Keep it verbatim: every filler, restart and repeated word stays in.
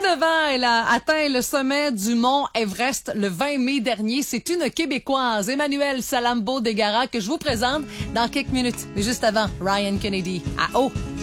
dix-neuf ans, elle a atteint le sommet du mont Everest le vingt mai dernier. C'est une Québécoise, Emmanuelle Salambo Degara, que je vous présente dans quelques minutes. Mais juste avant, Ryan Kennedy à Haut.